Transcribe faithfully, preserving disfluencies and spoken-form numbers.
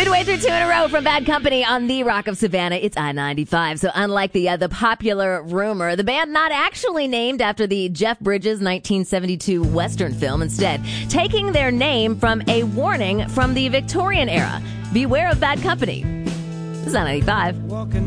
Midway through two in a row from Bad Company on the Rock of Savannah, it's I ninety-five. So unlike the uh, the popular rumor, the band not actually named after the Jeff Bridges nineteen seventy-two Western film, instead taking their name from a warning from the Victorian era. Beware of bad company. This is I ninety-five.